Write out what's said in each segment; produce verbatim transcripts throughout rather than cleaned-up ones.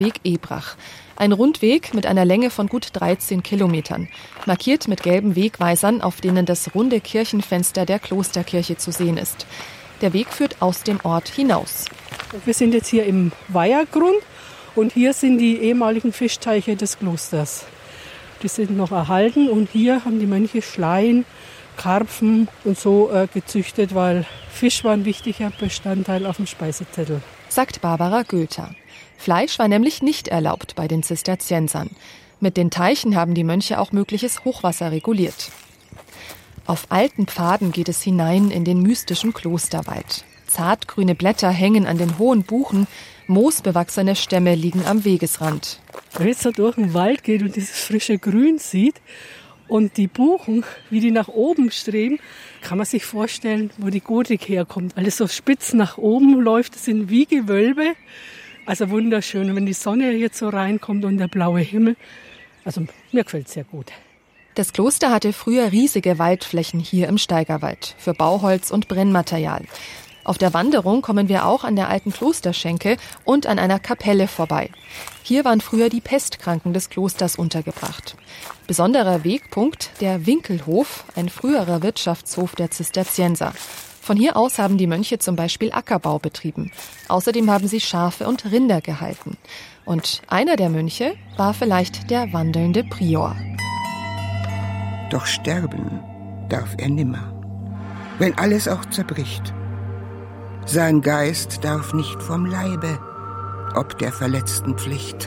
Weg Ebrach. Ein Rundweg mit einer Länge von gut dreizehn Kilometern, markiert mit gelben Wegweisern, auf denen das runde Kirchenfenster der Klosterkirche zu sehen ist. Der Weg führt aus dem Ort hinaus. Wir sind jetzt hier im Weihergrund und hier sind die ehemaligen Fischteiche des Klosters. Die sind noch erhalten und hier haben die Mönche Schleien, Karpfen und so äh, gezüchtet, weil Fisch war ein wichtiger Bestandteil auf dem Speisezettel. Sagt Barbara Goether. Fleisch war nämlich nicht erlaubt bei den Zisterziensern. Mit den Teichen haben die Mönche auch mögliches Hochwasser reguliert. Auf alten Pfaden geht es hinein in den mystischen Klosterwald. Zartgrüne Blätter hängen an den hohen Buchen, moosbewachsene Stämme liegen am Wegesrand. Wenn man jetzt so durch den Wald geht und dieses frische Grün sieht und die Buchen, wie die nach oben streben, kann man sich vorstellen, wo die Gotik herkommt. Alles so spitz nach oben läuft, das sind wie Gewölbe. Also wunderschön. Und wenn die Sonne jetzt so reinkommt und der blaue Himmel, also mir gefällt es sehr gut. Das Kloster hatte früher riesige Waldflächen hier im Steigerwald für Bauholz und Brennmaterial. Auf der Wanderung kommen wir auch an der alten Klosterschenke und an einer Kapelle vorbei. Hier waren früher die Pestkranken des Klosters untergebracht. Besonderer Wegpunkt der Winkelhof, ein früherer Wirtschaftshof der Zisterzienser. Von hier aus haben die Mönche zum Beispiel Ackerbau betrieben. Außerdem haben sie Schafe und Rinder gehalten. Und einer der Mönche war vielleicht der wandelnde Prior. Doch sterben darf er nimmer, wenn alles auch zerbricht. Sein Geist darf nicht vom Leibe, ob der verletzten Pflicht.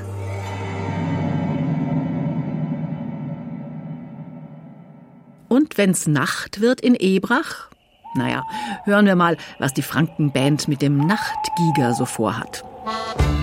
Und wenn's Nacht wird in Ebrach? Naja, hören wir mal, was die Frankenband mit dem Nachtgiger so vorhat.